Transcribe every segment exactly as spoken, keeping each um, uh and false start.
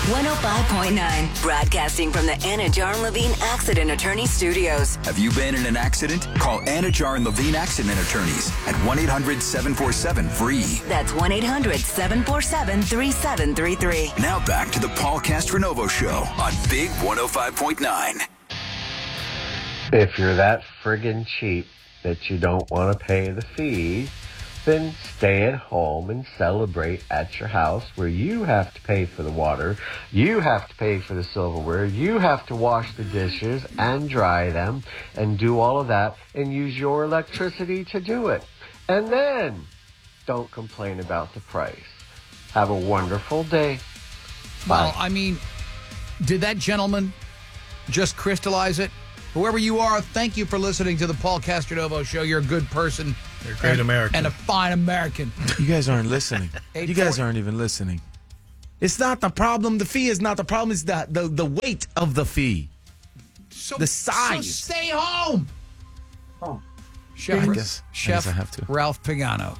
one oh five point nine, broadcasting from the Anna Jar and Levine Accident Attorney Studios. Have you been in an accident? Call Anna Jar and Levine Accident Attorneys at one eight hundred seven four seven free. That's one eight hundred seven four seven three seven three three. Now back to the Paul Castronovo Show on Big one oh five point nine. If you're that friggin' cheap that you don't want to pay the fee, then stay at home and celebrate at your house where you have to pay for the water, you have to pay for the silverware, you have to wash the dishes and dry them and do all of that and use your electricity to do it. And then don't complain about the price. Have a wonderful day. Bye. Well, I mean, did that gentleman just crystallize it? Whoever you are, thank you for listening to the Paul Castronovo Show. You're a good person. You're a great and, American. And a fine American. You guys aren't listening. You guys aren't even listening. It's not the problem. The fee is not the problem. It's the, the, the weight of the fee. So, the size. So stay home. Oh. Chef, I guess, Chef I guess I have to. Ralph Pagano.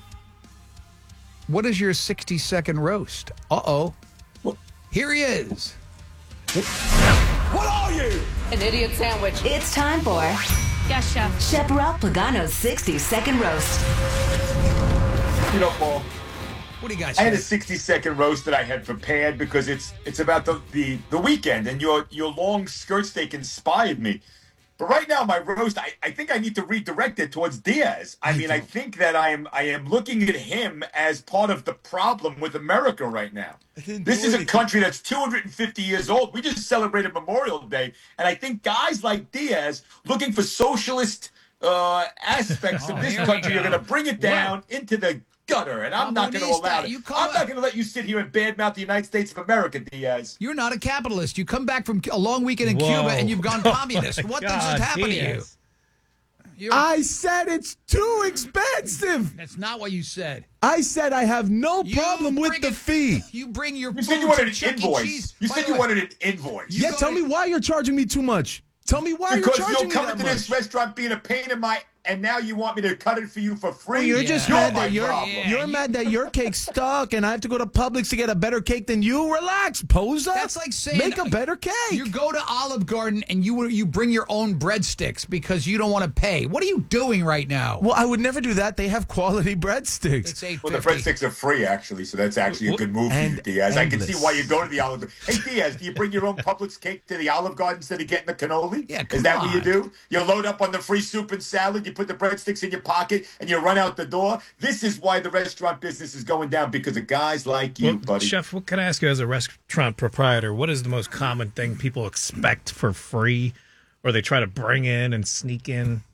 What is your sixty-second roast? Uh-oh. Here he is. What are you? An idiot sandwich. It's time for Yes, Chef. Chef Ralph Pagano's sixty-second roast. You know, Paul, What do you guys I had a say? sixty-second roast that I had prepared because it's it's about the, the, the weekend, and your your long skirt steak inspired me. But right now, my roast, I, I think I need to redirect it towards Diaz. I mean, I think that I am I am looking at him as part of the problem with America right now. This is a country that's two hundred fifty years old. We just celebrated Memorial Day, and I think guys like Diaz, looking for socialist uh, aspects Oh, of this here we country, go. are going to bring it down into the gutter, and I'm not going to Comunista, allow it. you call I'm it- not going to let you sit here and badmouth the United States of America, Diaz. You're not a capitalist. You come back from a long weekend in Whoa. Cuba and you've gone communist. What does God, happen to you? Diaz. You're- I said it's too expensive. That's not what you said. I said I have no You problem with bring the it- fee. You bring your You food said you to wanted an Chuck E. invoice. Cheese. You By said the you way, wanted an invoice. You Yeah, go tell to- me why you're charging me too much. Tell me why Because you're you'll charging me come that into this much. restaurant being a pain in my, and now you want me to cut it for you for free. Well, you're Yeah. just You're mad my that you're problem. Yeah, you're you- mad that your cake's stuck, and I have to go to Publix to get a better cake than you. Relax, poser. That's like saying make a better cake. You go to Olive Garden and you you bring your own breadsticks because you don't want to pay. What are you doing right now? Well, I would never do that. They have quality breadsticks. It's eight Well, the fifty. breadsticks are free, actually, so that's actually a good move for you, And Diaz. I can see endless. why you go to the Olive Garden. Hey, Diaz, do you bring your own Publix cake to the Olive Garden instead of getting the cannoli? Yeah, come Is that what you on. do? You load up on the free soup and salad, you put the breadsticks in your pocket, and you run out the door? This is why the restaurant business is going down, because of guys like you, Well, buddy. Chef, what can I ask you as a restaurant proprietor? What is the most common thing people expect for free, or they try to bring in and sneak in?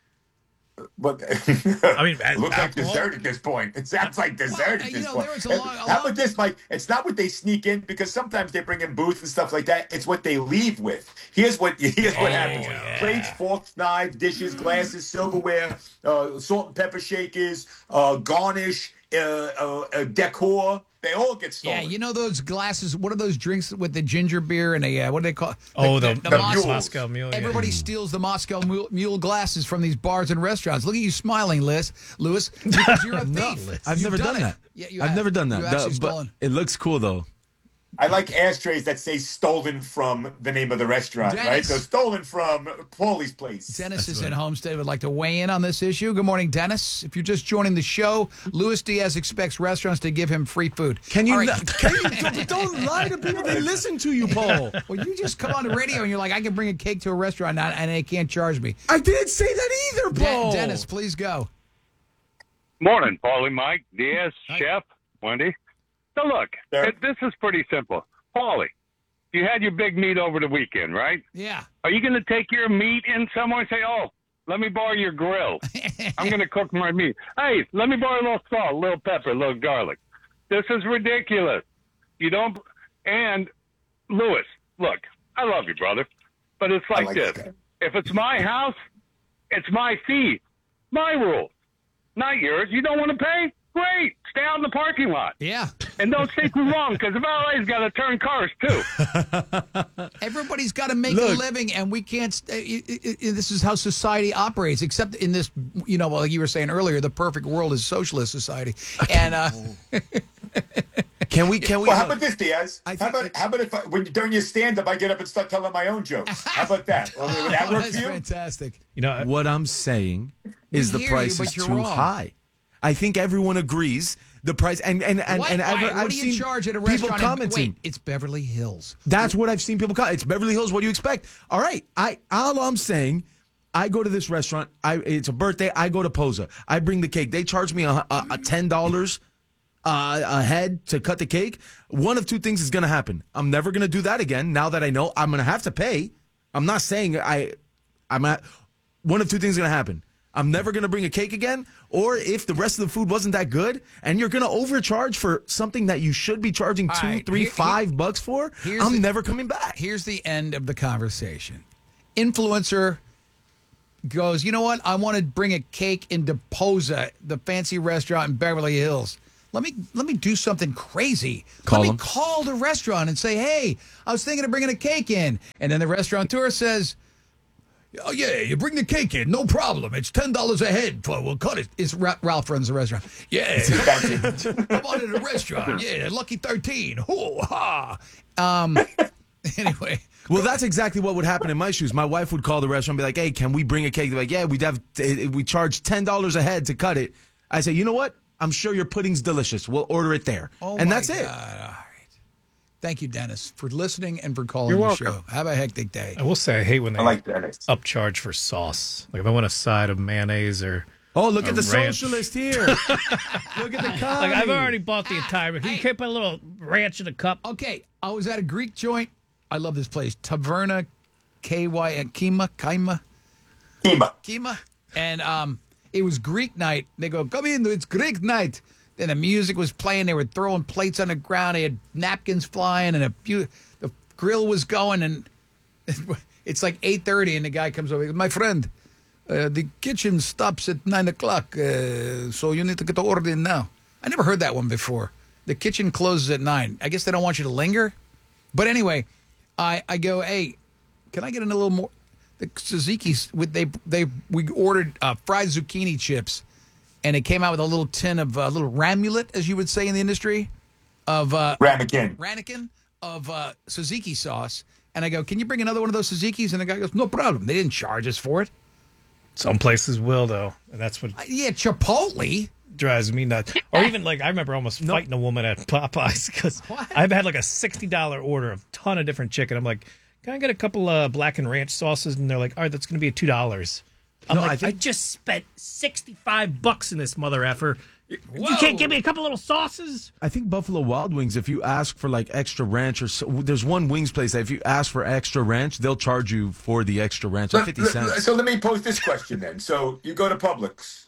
But I mean, it looks like alcohol? dessert at this point. It sounds like dessert Well, at you this know, point. there was a long- a How long- about this, Mike? It's not what they sneak in, because sometimes they bring in booths and stuff like that. It's what they leave with. Here's what here's what Oh, happens: yeah. plates, forks, knives, dishes, glasses, silverware, uh, salt and pepper shakers, uh, garnish, uh, uh, uh, decor. They all get Yeah, stolen. you know those glasses. What are those drinks with the ginger beer and a uh, what do they call? Oh, the, the, Mos- mules. Moscow Mule. yeah. Everybody steals the Moscow mule, mule glasses from these bars and restaurants. Look at you smiling, Liz, Lewis, because you're a thief. I've You've never done it. that. Yeah, you I've have. never done that. You The- actually but stolen. it looks cool though. I like ashtrays that say "stolen from" the name of the restaurant, right? Dennis. So stolen from Paulie's place. Dennis is in Homestead, would like to weigh in on this issue. Good morning, Dennis. If you're just joining the show, Luis Diaz expects restaurants to give him free food. Can you? All right. not- Can you don't, don't lie to people? They listen to you, Paul. Well, you just come on the radio and you're like, I can bring a cake to a restaurant now and they can't charge me. I didn't say that either, De- Paul. Dennis, please go. Morning, Paulie, Mike, Diaz, Chef, Wendy. So look, Sure. it, this is pretty simple. Paulie, you had your big meet over the weekend, right? Yeah. Are you going to take your meat in somewhere and say, oh, let me borrow your grill. I'm going to cook my meat. Hey, let me borrow a little salt, a little pepper, a little garlic. This is ridiculous. You don't, and Lewis, look, I love you, brother, but it's like, like this. that. If it's my house, it's my fee, my rules, not yours. You don't want to pay? Great. Stay out in the parking lot. Yeah. And don't think me wrong, because the valet's got to turn cars, too. Everybody's got to make a Look. living, and we can't. Uh, it, it, it, this is how society operates. Except in this, you know, like you were saying earlier, the perfect world is socialist society. And uh, Can we? Can we? Well, how about this, Diaz? I How think about it- how about if I, when during your stand-up I get up and start telling my own jokes? How about that? Well, would that Oh, work that's for you? fantastic. You know, What I'm saying is We the hear you, price but is you're too wrong. high. I think everyone agrees the price, and and and, What, and I've, why- I've what do you seen charge at a people restaurant? in- commenting. Wait, it's Beverly Hills. That's what I've seen people call. It's Beverly Hills. What do you expect? All right, I all I'm saying. I go to this restaurant. I it's a birthday. I go to Posa. I bring the cake. They charge me a, a, a ten dollars uh, a head to cut the cake. One of two things is going to happen. I'm never going to do that again. Now that I know I'm going to have to pay. I'm not saying I. I'm at. One of two things is going to happen. I'm never going to bring a cake again, or if the rest of the food wasn't that good, and you're going to overcharge for something that you should be charging two, All right, three, here- five here- bucks for, here's I'm the- never coming back. Here's the end of the conversation. Influencer goes, you know what? I want to bring a cake into Posa, the fancy restaurant in Beverly Hills. Let me let me do something crazy. Call let me them. call the restaurant and say, hey, I was thinking of bringing a cake in. And then the restaurateur says, oh, yeah, you bring the cake in. No problem. It's ten dollars a head. But we'll cut it. It's Ra- Ralph runs the restaurant. Yeah. Come on to the restaurant. Yeah, Lucky thirteen. Hoo ha. Um, anyway. Well, that's exactly what would happen in my shoes. My wife would call the restaurant and be like, hey, can we bring a cake? They're like, yeah, we'd have, we charge ten dollars a head to cut it. I say, you know what? I'm sure your pudding's delicious. We'll order it there. Oh and my that's it. God. All right. Thank you, Dennis, for listening and for calling You're the welcome. show. Have a hectic day. I will say I hate when they I like Dennis. upcharge for sauce. Like if I want a side of mayonnaise or Oh, look a at the ranch. socialist here. Look at the comedy. Like I've already bought the entire. Can you hey. put a little ranch in a cup? Okay, I was at a Greek joint. I love this place, Taverna, K Y and Kima, Kaima, Kima. Kima, and um, it was Greek night. They go, come in, it's Greek night. Then the music was playing. They were throwing plates on the ground. They had napkins flying, and a few, the grill was going. And it's like eight thirty, and the guy comes over. He goes, my friend, uh, the kitchen stops at nine o'clock, uh, so you need to get the order in now. I never heard that one before. The kitchen closes at nine. I guess they don't want you to linger. But anyway, I, I go, hey, can I get in a little more? The Suzuki's, with they they we ordered uh, fried zucchini chips, and it came out with a little tin of a uh, little ramulet, as you would say in the industry, of uh, Ramekin. ramekin of uh, Suzuki sauce. And I go, can you bring another one of those Suzukis? And the guy goes, no problem. They didn't charge us for it. Some places will though, and that's what Uh, yeah, Chipotle. drives me nuts. Or even like I remember almost fighting a woman at Popeyes because What? I've had like a sixty dollar order of a ton of different chicken. I'm like, can I get a couple of black and ranch sauces? And they're like, all right, that's going to be two dollars. I'm No, like, I I, think- just spent sixty five bucks in this mother effer. You Whoa. can't give me a couple little sauces. I think Buffalo Wild Wings, if you ask for like extra ranch or so, there's one wings place that if you ask for extra ranch, they'll charge you for the extra ranch, like fifty cents. So let me pose this question then. So you go to Publix,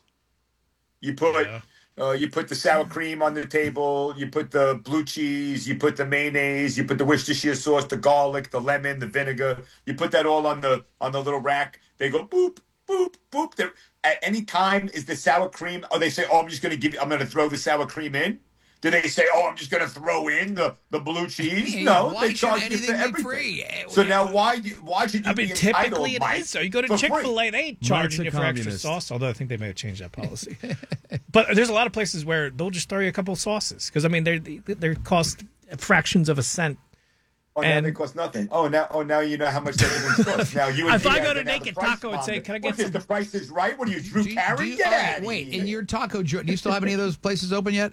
you put Yeah. uh, you put the sour cream on the table, you put the blue cheese, you put the mayonnaise, you put the Worcestershire sauce, the garlic, the lemon, the vinegar. You put that all on the on the little rack. They go boop boop boop. They're, at any time, is the sour cream? Oh, they say, oh, I'm just going to give you. I'm going to throw the sour cream in. Do they say, oh, I'm just going to throw in the, the blue cheese? Hey, No, why they should charge you anything for be everything. free? Eh, So we- now why do- why should you I mean, be entitled, typically it Mike, is. So you go to for Chick free? Fil A, they ain't Mike's charging a you for extra communist. sauce. Although I think they may have changed that policy. But there's a lot of places where they'll just throw you a couple of sauces because I mean they're they cost fractions of a cent. Oh, now And- they cost nothing. Oh, now, oh, now you know how much everything costs. Now you. and If I Diaz go are to now the Naked price Taco and say, mongers. "Can I get What is some-" the Price is Right? What are you, Drew Do you- Carey? do you- Get all right, out of wait, here. in your taco joint, do you still have any of those places open yet?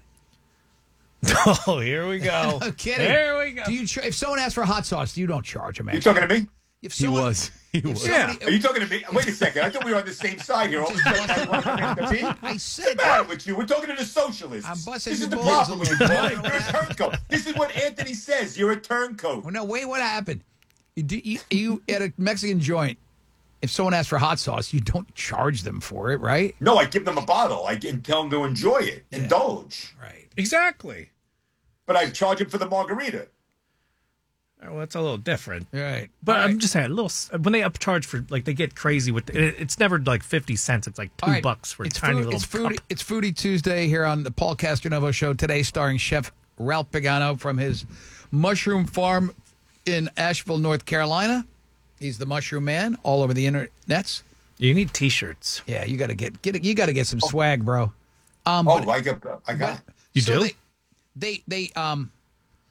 Oh, here we go. I'm kidding. Here we go. Do you? Char- if someone asks for hot sauce, you don't charge them. You talking to me? If He someone- was. He if was. somebody- Are you talking to me? Wait a second. I thought we were on the same side here. All of a sudden, I want to connect to me. I What's said the matter with you? We're talking to the socialists. I'm busting this your is the balls problem a with you. little You're bit. a turncoat. This is what Anthony says. You're a turncoat. Well, no, wait. What happened? You, do, you, you at a Mexican joint. If someone asks for hot sauce, you don't charge them for it, right? No, I give them a bottle. I can tell them to enjoy it, indulge. Right. Exactly. But I charge them for the margarita. Well, that's a little different. Right. But All I'm right. just saying, a little when they upcharge for like they get crazy with it, it's never like fifty cents. It's like two All right. bucks for a it's tiny food, little it's cup. foodie, It's Foodie Tuesday here on the Paul Castronovo Show today, starring Chef Ralph Pagano from his mushroom farm in Asheville, North Carolina. He's the mushroom man all over the internets. You need T-shirts. Yeah, you got to get get you got to get some swag, bro. Um, Oh, but- I got I got. but- You so do? They, they they um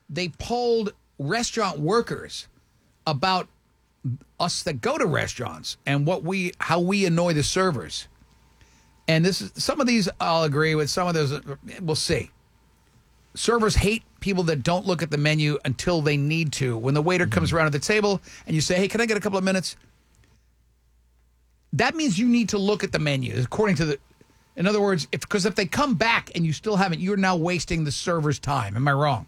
they polled restaurant workers about us that go to restaurants and what we how we annoy the servers. And this is some of these I'll agree with, some of those we'll see. Servers hate people that don't look at the menu until they need to. When the waiter comes around at the table and you say, "Hey, can I get a couple of minutes?" That means you need to look at the menu according to the in other words, if because if they come back and you still haven't, you're now wasting the server's time. Am I wrong?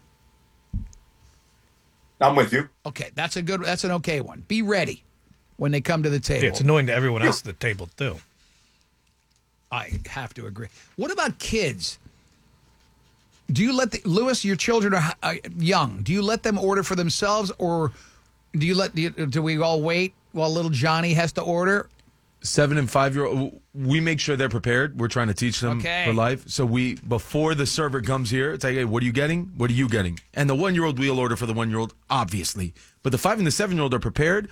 I'm with you. Okay, that's a good. That's an okay one. Be ready when they come to the table. Yeah, it's annoying to everyone else at the table too. I have to agree. What about kids? Do you let the, Lewis? Your children are uh, young. Do you let them order for themselves, or do you let do, you, do we all wait while little Johnny has to order? Seven and five year old, we make sure they're prepared. We're trying to teach them Okay. for life. So we, before the server comes here, it's like, hey, what are you getting? What are you getting? And the one year old, we'll order for the one year old, obviously. But the five and the seven year old are prepared.